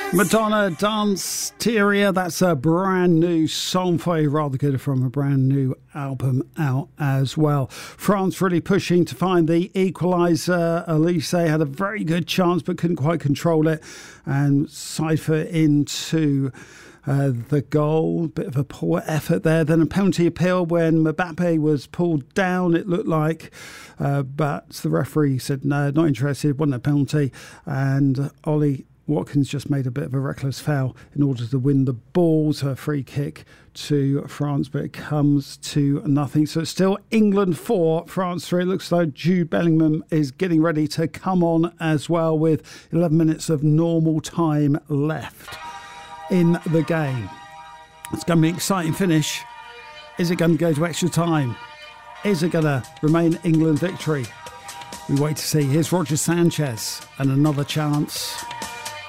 Madonna Danceteria, that's a brand new song for you, rather good, from a brand new album out as well. France really pushing to find the equaliser. Elise had a very good chance but couldn't quite control it and cipher into the goal. Bit of a poor effort there. Then a penalty appeal when Mbappe was pulled down, it looked like, but the referee said no, not interested, wasn't a penalty, and Ollie Watkins just made a bit of a reckless foul in order to win the ball. So a free kick to France, but it comes to nothing. So it's still England 4, France 3. It looks like Jude Bellingham is getting ready to come on as well with 11 minutes of normal time left in the game. It's going to be an exciting finish. Is it going to go to extra time? Is it going to remain England victory? We wait to see. Here's Roger Sanchez and another chance.